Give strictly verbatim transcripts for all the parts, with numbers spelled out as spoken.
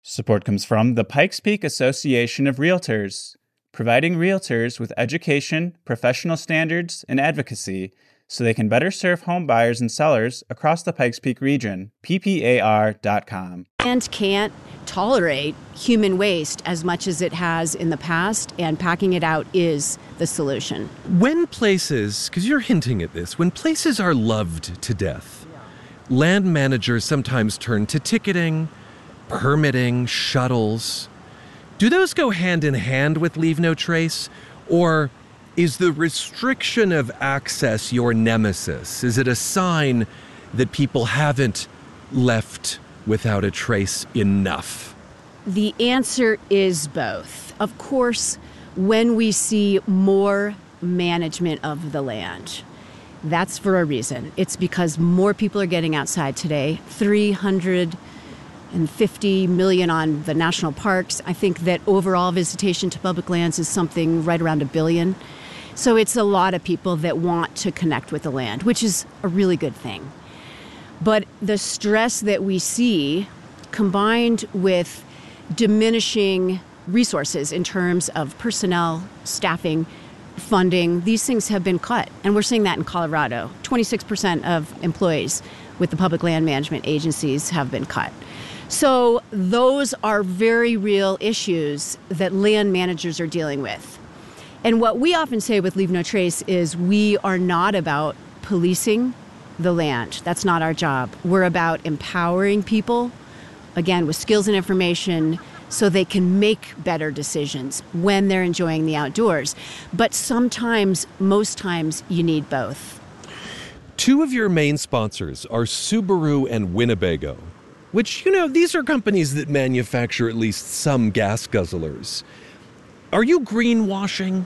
Support comes from the Pikes Peak Association of Realtors, providing realtors with education, professional standards, and advocacy so they can better serve home buyers and sellers across the Pikes Peak region. P P A R dot com. And can't tolerate human waste as much as it has in the past, and packing it out is the solution. When places, because you're hinting at this, when places are loved to death, land managers sometimes turn to ticketing, permitting, shuttles. Do those go hand in hand with Leave No Trace? Or is the restriction of access your nemesis? Is it a sign that people haven't left without a trace enough? The answer is both. Of course, when we see more management of the land, that's for a reason. It's because more people are getting outside today. three hundred fifty million on the national parks. I think that overall visitation to public lands is something right around a billion. So it's a lot of people that want to connect with the land, which is a really good thing. But the stress that we see, combined with diminishing resources in terms of personnel, staffing, funding, these things have been cut. And we're seeing that in Colorado. twenty-six percent of employees with the public land management agencies have been cut. So those are very real issues that land managers are dealing with. And what we often say with Leave No Trace is we are not about policing the land. That's not our job. We're about empowering people, again, with skills and information so they can make better decisions when they're enjoying the outdoors. But sometimes, most times, you need both. Two of your main sponsors are Subaru and Winnebago, which, you know, these are companies that manufacture at least some gas guzzlers. Are you greenwashing?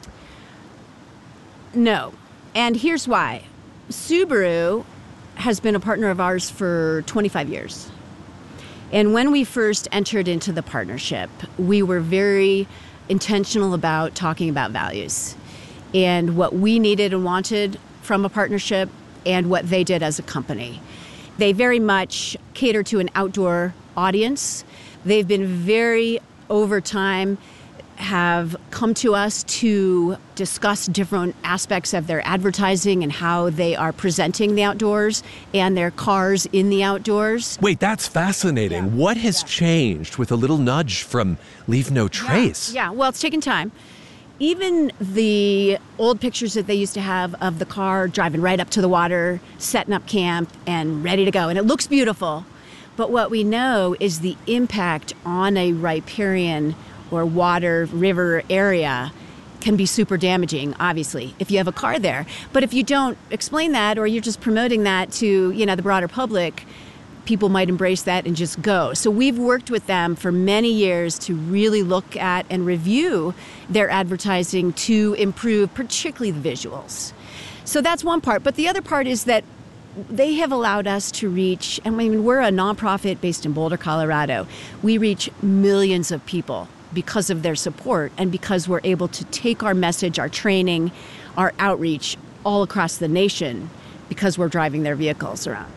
No. And here's why. Subaru has been a partner of ours for twenty-five years. And when we first entered into the partnership, we were very intentional about talking about values and what we needed and wanted from a partnership and what they did as a company. They very much cater to an outdoor audience. They've been very, over time, have come to us to discuss different aspects of their advertising and how they are presenting the outdoors and their cars in the outdoors. Wait, that's fascinating. Yeah. What has yeah. changed with a little nudge from Leave No Trace? Yeah. yeah, well, it's taken time. Even the old pictures that they used to have of the car driving right up to the water, setting up camp and ready to go. And it looks beautiful. But what we know is the impact on a riparian or water, river area can be super damaging, obviously, if you have a car there. But if you don't explain that, or you're just promoting that to, you know, the broader public, people might embrace that and just go. So we've worked with them for many years to really look at and review their advertising to improve particularly the visuals. So that's one part. But the other part is that they have allowed us to reach, I mean, we're a nonprofit based in Boulder, Colorado. We reach millions of people because of their support and because we're able to take our message, our training, our outreach all across the nation because we're driving their vehicles around.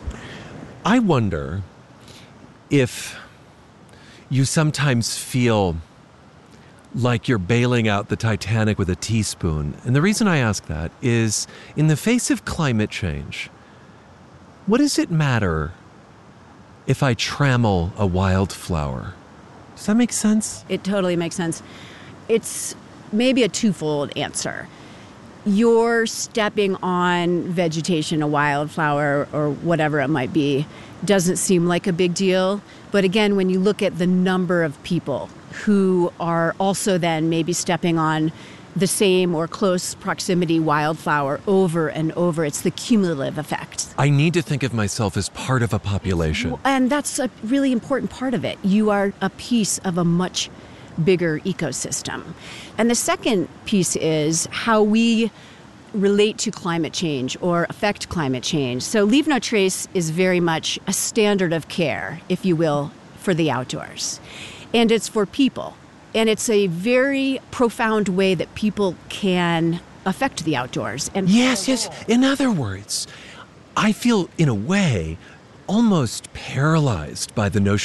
I wonder if you sometimes feel like you're bailing out the Titanic with a teaspoon. And the reason I ask that is, in the face of climate change, what does it matter if I trammel a wildflower? Does that make sense? It totally makes sense. It's maybe a twofold answer. You're stepping on vegetation, a wildflower or whatever it might be, doesn't seem like a big deal. But again, when you look at the number of people who are also then maybe stepping on the same or close proximity wildflower over and over, it's the cumulative effect. I need to think of myself as part of a population. And that's a really important part of it. You are a piece of a much bigger ecosystem. And the second piece is how we relate to climate change or affect climate change. So Leave No Trace is very much a standard of care, if you will, for the outdoors. And it's for people. And it's a very profound way that people can affect the outdoors. And yes, yes. In other words, I feel, in a way, almost paralyzed by the notion